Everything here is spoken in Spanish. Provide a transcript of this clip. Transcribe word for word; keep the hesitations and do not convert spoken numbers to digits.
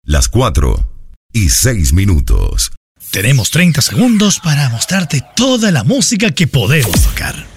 Las cuatro y seis minutos. Tenemos treinta segundos para mostrarte toda la música que podemos tocar.